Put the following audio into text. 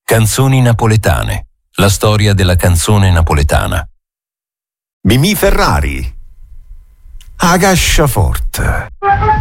Canzoni napoletane. La storia della canzone napoletana. Mimì Ferrari. Agascia forte.